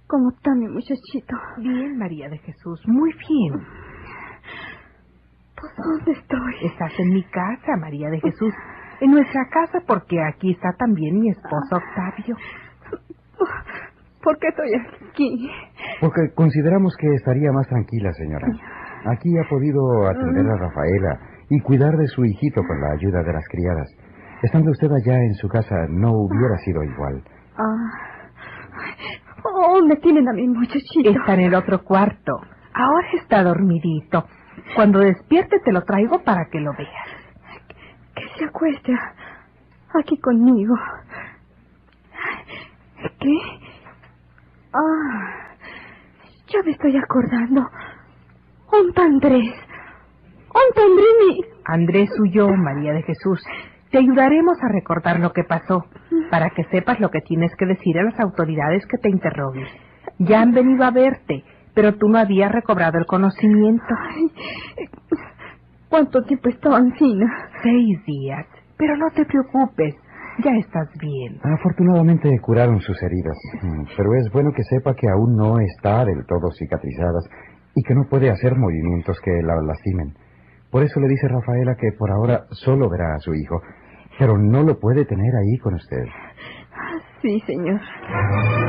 ¿Cómo está mi muchachito? Bien, María de Jesús, muy bien. ¿Pues dónde estoy? Estás en mi casa, María de Jesús. En nuestra casa, porque aquí está también mi esposo Octavio. ¿Por qué estoy aquí? Porque consideramos que estaría más tranquila, señora. Aquí ha podido atender a Rafaela y cuidar de su hijito con la ayuda de las criadas. Estando usted allá en su casa, no hubiera sido igual. ¿Dónde tienen a mi muchachito? Está en el otro cuarto. Ahora está dormidito. Cuando despierte te lo traigo para que lo veas. Que se acueste aquí conmigo. ¿Qué? Ya me estoy acordando. ¿Onta Andrés? ¿Onta Andrés? Andrés huyó, María de Jesús. Te ayudaremos a recordar lo que pasó, para que sepas lo que tienes que decir a las autoridades que te interroguen. Ya han venido a verte, pero tú no habías recobrado el conocimiento. Ay, ¿cuánto tiempo estaba encina? 6 días, pero no te preocupes, ya estás bien. Afortunadamente curaron sus heridas, pero es bueno que sepa que aún no está del todo cicatrizadas y que no puede hacer movimientos que la lastimen. Por eso le dice Rafaela que por ahora solo verá a su hijo, pero no lo puede tener ahí con usted. Sí, señor.